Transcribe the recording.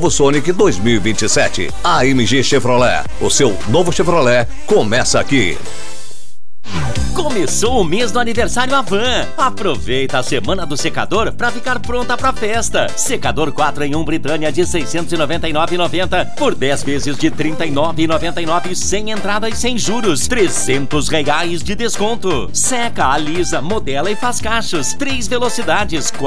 novo Sonic 2027. AMG Chevrolet, o seu novo Chevrolet começa aqui. Começou o mês do aniversário Havan. Aproveita a semana do secador para ficar pronta para festa. Secador 4 em 1 Britânia de R$ 699,90 por 10 vezes de R$ 39,99 sem entrada e sem juros. R$ 300 de desconto. Seca, alisa, modela e faz cachos. 3 velocidades.